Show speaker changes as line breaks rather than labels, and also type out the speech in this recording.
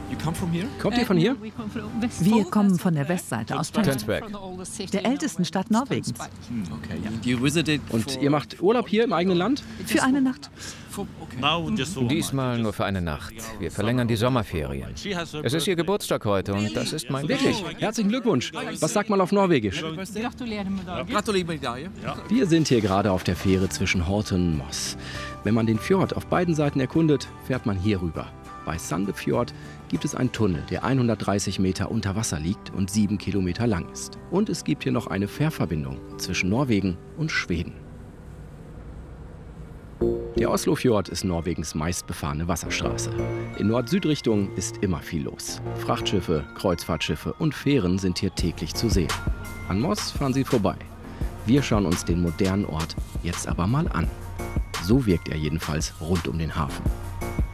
Kommt ihr von hier?
Wir kommen von der Westseite aus
Tønsberg.
der ältesten Stadt Norwegens.
Und ihr macht Urlaub hier im eigenen Land?
Für eine Nacht.
Diesmal nur für eine Nacht. Wir verlängern die Sommerferien. Es ist ihr Geburtstag heute und das ist mein
Wirklich? Herzlichen Glückwunsch. Was sagt man auf Norwegisch? Wir sind hier gerade auf der Fähre zwischen Horten und Moss. Wenn man den Fjord auf beiden Seiten erkundet, fährt man hier rüber. Bei Sandefjord gibt es einen Tunnel, der 130 Meter unter Wasser liegt und 7 Kilometer lang ist. Und es gibt hier noch eine Fährverbindung zwischen Norwegen und Schweden. Der Oslofjord ist Norwegens meistbefahrene Wasserstraße. In Nord-Süd-Richtung ist immer viel los. Frachtschiffe, Kreuzfahrtschiffe und Fähren sind hier täglich zu sehen. An Moss fahren sie vorbei. Wir schauen uns den modernen Ort jetzt aber mal an. So wirkt er jedenfalls rund um den Hafen.